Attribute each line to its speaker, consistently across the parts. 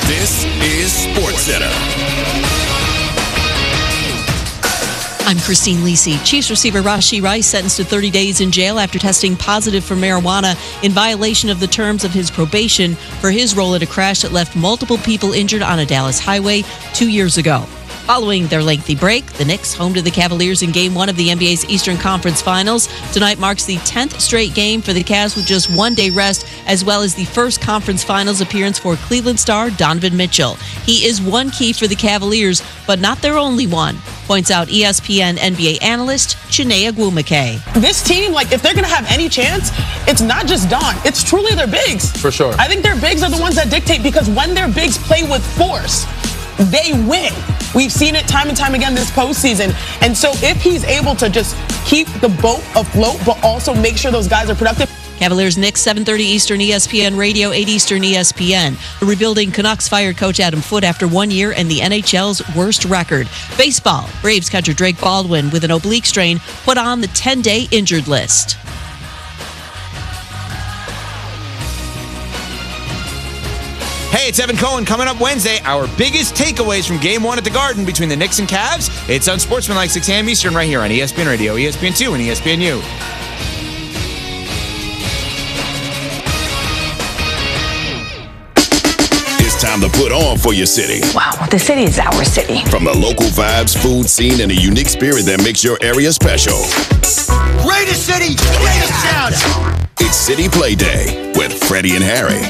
Speaker 1: This is SportsCenter.
Speaker 2: I'm Christine Lisi. Chiefs receiver Rashee Rice sentenced to 30 days in jail after testing positive for marijuana in violation of the terms of his probation for his role at a crash that left multiple people injured on a Dallas highway 2 years ago. Following their lengthy break, the Knicks, home to the Cavaliers in Game 1 of the NBA's Eastern Conference Finals. Tonight marks the 10th straight game for the Cavs with just 1 day rest, as well as the first Conference Finals appearance for Cleveland star Donovan Mitchell. He is one key for the Cavaliers, but not their only one, points out ESPN NBA analyst Chiney Ogwumike.
Speaker 3: This team, if they're going to have any chance, it's not just Don. It's truly their bigs.
Speaker 4: For sure.
Speaker 3: I think their bigs are the ones that dictate, because when their bigs play with force, they win. We've seen it time and time again this postseason. And so if he's able to just keep the boat afloat, but also make sure those guys are productive.
Speaker 2: Cavaliers Knicks, 7:30 Eastern ESPN Radio, 8 Eastern ESPN. The rebuilding Canucks fired coach Adam Foote after 1 year and the NHL's worst record. Baseball, Braves catcher Drake Baldwin with an oblique strain put on the 10-day injured list.
Speaker 5: Hey, it's Evan Cohen. Coming up Wednesday, our biggest takeaways from Game 1 at the Garden between the Knicks and Cavs. It's Unsportsmanlike 6 a.m. Eastern right here on ESPN Radio, ESPN2, and ESPNU.
Speaker 1: It's time to put on for your city.
Speaker 6: Wow, the city is our city.
Speaker 1: From the local vibes, food scene, and a unique spirit that makes your area special.
Speaker 7: Greatest city, greatest town.
Speaker 1: It's City Play Day with Freddie and Harry.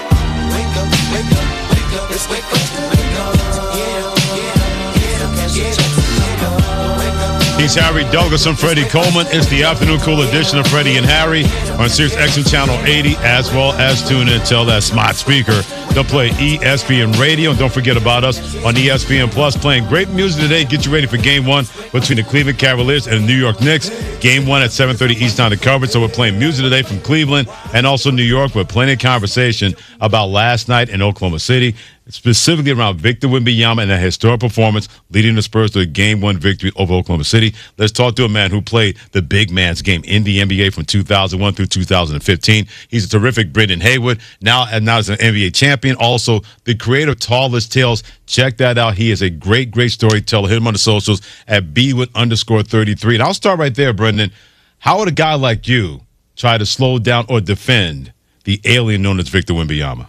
Speaker 8: He's Harry Douglas. I'm Freddie Coleman. It's the afternoon cool edition of Freddie and Harry on Sirius XM Channel 80, as well as tune in. Tell that smart speaker to play ESPN Radio. And don't forget about us on ESPN Plus, playing great music today. Get you ready for Game 1 between the Cleveland Cavaliers and the New York Knicks. Game 1 at 7:30 Eastern to cover. So we're playing music today from Cleveland and also New York, with plenty of conversation about last night in Oklahoma City, specifically around Victor Wembanyama and that historic performance leading the Spurs to a Game 1 victory over Oklahoma City. Let's talk to a man who played the big man's game in the NBA from 2001 through 2015. He's a terrific Brendan Haywood, now as an NBA champion, also the creator of Tallest Tales. Check that out. He is a great, great storyteller. Hit him on the socials at @Bwood_33. And I'll start right there, Brendan. How would a guy like you try to slow down or defend the alien known as Victor Wembanyama?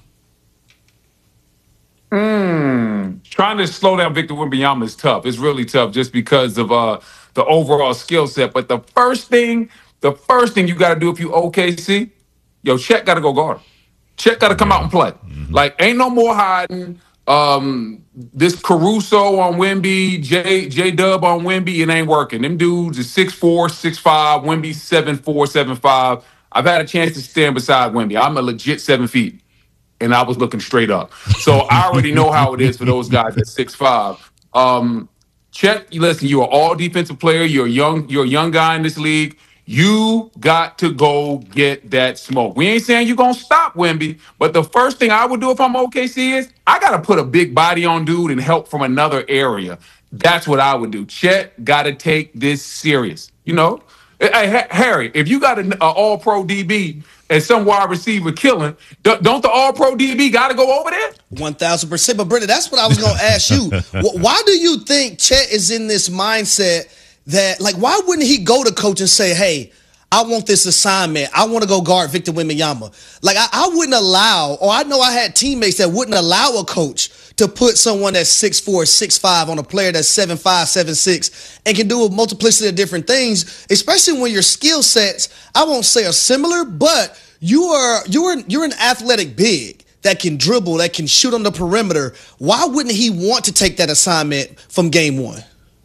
Speaker 4: Trying to slow down Victor Wembanyama is tough. It's really tough just because of the overall skill set. But the first thing you got to do if you OKC, Chet got to go guard him. Chet got to come out and play. Mm-hmm. Ain't no more hiding. This Caruso on Wemby, J-Dub on Wemby, it ain't working. Them dudes is 6'4", 6'5", Wemby 7'4", 7'5". I've had a chance to stand beside Wemby. I'm a legit 7 feet. And I was looking straight up. So I already know how it is for those guys at 6'5". Chet, listen, you're an all defensive player. You're a young guy in this league. You got to go get that smoke. We ain't saying you're going to stop Wemby, but the first thing I would do if I'm OKC is I got to put a big body on dude and help from another area. That's what I would do. Chet got to take this serious. Hey, Harry, if you got an all-pro DB and some wide receiver killing, don't the all-pro DB got to go over there?
Speaker 7: 1,000%. But, Brendan, that's what I was going to ask you. Why do you think Chet is in this mindset that, why wouldn't he go to coach and say, hey, I want this assignment. I want to go guard Victor Wembanyama. I wouldn't allow, or I know I had teammates that wouldn't allow a coach to put someone that's 6'4", 6'5" on a player that's 7'5", 7'6", and can do a multiplicity of different things, especially when your skill sets, I won't say are similar, but you're an athletic big that can dribble, that can shoot on the perimeter. Why wouldn't he want to take that assignment from Game 1?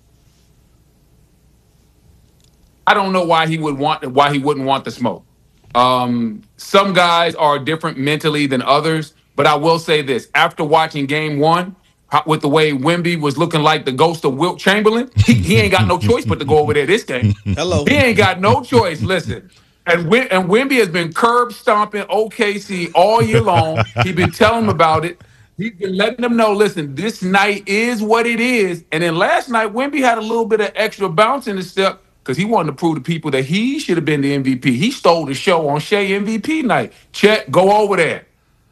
Speaker 4: I don't know why he wouldn't want the smoke. Some guys are different mentally than others, but I will say this: after watching Game 1, with the way Wemby was looking like the ghost of Wilt Chamberlain, he ain't got no choice but to go over there this game.
Speaker 7: Hello,
Speaker 4: he ain't got no choice. Listen, and Wemby has been curb stomping OKC all year long. He's been telling them about it. He's been letting them know, listen, this night is what it is. And then last night, Wemby had a little bit of extra bounce in his step, because he wanted to prove to people that he should have been the MVP. He stole the show on Shea MVP night. Chet, go over there.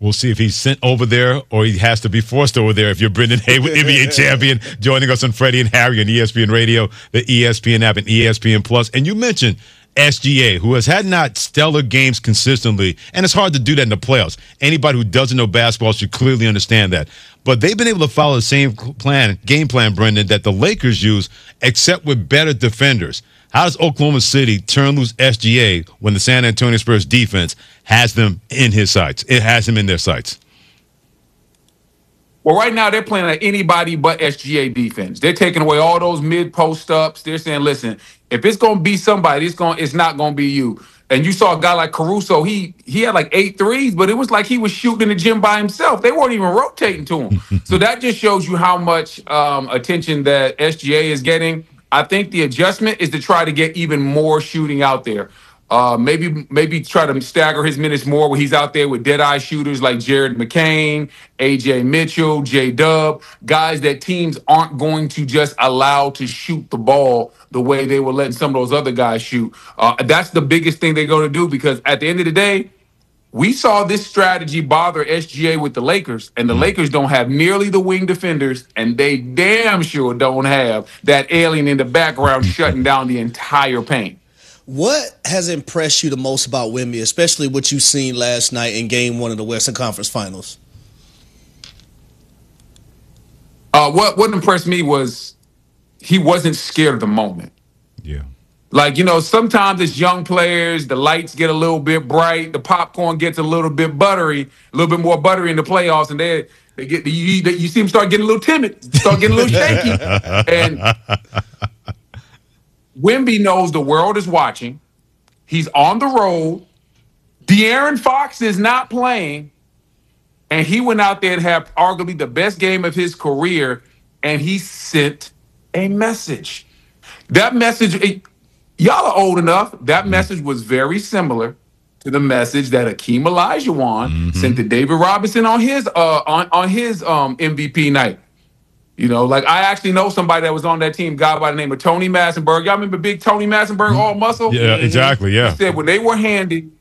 Speaker 8: We'll see if he's sent over there or he has to be forced over there if you're Brendan Haywood, NBA champion, joining us on Freddie and Harry on ESPN Radio, the ESPN app, and ESPN Plus. And you mentioned SGA, who has had not stellar games consistently, and it's hard to do that in the playoffs. Anybody who doesn't know basketball should clearly understand that. But they've been able to follow the same game plan, Brendan, that the Lakers use, except with better defenders. How does Oklahoma City turn loose SGA when the San Antonio Spurs defense has them in his sights? It has him in their sights.
Speaker 4: Well, right now they're playing like anybody but SGA defense. They're taking away all those mid-post ups. They're saying, listen, if it's going to be somebody, it's not going to be you. And you saw a guy like Caruso, he had like 8 threes, but it was like he was shooting in the gym by himself. They weren't even rotating to him. So that just shows you how much attention that SGA is getting. I think the adjustment is to try to get even more shooting out there. Maybe try to stagger his minutes more where he's out there with dead-eye shooters like Jared McCain, A.J. Mitchell, J-Dub, guys that teams aren't going to just allow to shoot the ball the way they were letting some of those other guys shoot. That's the biggest thing they're going to do because at the end of the day, we saw this strategy bother SGA with the Lakers, and the Lakers don't have nearly the wing defenders, and they damn sure don't have that alien in the background shutting down the entire paint.
Speaker 7: What has impressed you the most about Wemby, especially what you've seen last night in Game 1 of the Western Conference Finals?
Speaker 4: What impressed me was he wasn't scared of the moment.
Speaker 8: Yeah.
Speaker 4: Like, sometimes as young players, the lights get a little bit bright, the popcorn gets a little bit buttery, a little bit more buttery in the playoffs, and they get you see them start getting a little timid, start getting a little shaky. And Wemby knows the world is watching. He's on the road. De'Aaron Fox is not playing, and he went out there and had arguably the best game of his career, and he sent a message. That message. Y'all are old enough. That message was very similar to the message that Hakeem Olajuwon sent to David Robinson on his MVP night. Like I actually know somebody that was on that team, a guy by the name of Tony Massenberg. Y'all remember big Tony Massenberg, all muscle?
Speaker 8: Yeah, exactly. Yeah.
Speaker 4: He said when they were handing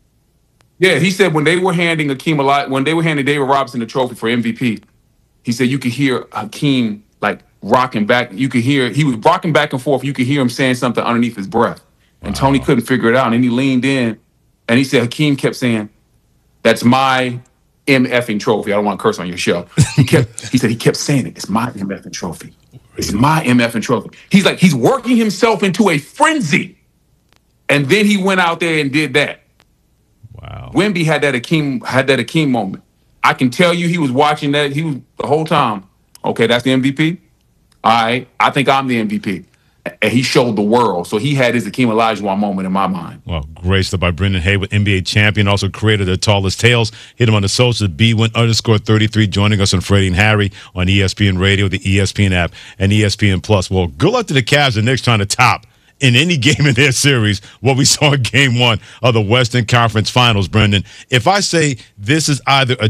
Speaker 4: David Robinson the trophy for MVP, he said you could hear Hakeem like rocking back. You could hear he was rocking back and forth. You could hear him saying something underneath his breath. And Tony couldn't figure it out. And then he leaned in and he said, Hakeem kept saying, that's my MFing trophy. I don't want to curse on your show. He said he kept saying it. It's my MFing trophy. It's my MFing trophy. He's like, he's working himself into a frenzy. And then he went out there and did that.
Speaker 8: Wow.
Speaker 4: Wemby had that Hakeem moment. I can tell you he was watching that. He was the whole time. Okay, that's the MVP. All right, I think I'm the MVP. And he showed the world. So he had his Hakeem Olajuwon moment in my mind.
Speaker 8: Well, great stuff by Brendan Haywood, NBA champion, also creator of the Tallest Tales. Hit him on the socials, B1_33, joining us on Freddie and Harry on ESPN Radio, the ESPN app, and ESPN Plus. Well, good luck to the Cavs the Knicks trying to top in any game in their series what we saw in Game 1 of the Western Conference Finals, Brendan. If I say this is either a